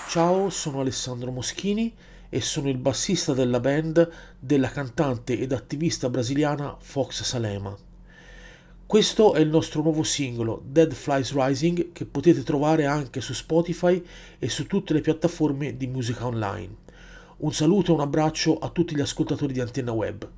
Ciao, sono Alessandro Moschini e sono il bassista della band della cantante ed attivista brasiliana Fox Salema. Questo è il nostro nuovo singolo, Dead Flies Rising, che potete trovare anche su Spotify e su tutte le piattaforme di musica online. Un saluto e un abbraccio a tutti gli ascoltatori di Antenna Web.